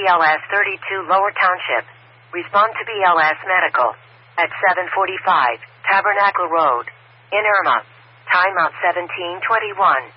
BLS 32 Lower Township. Respond to BLS Medical. At 745, Tabernacle Road. In Irma. Timeout 1721.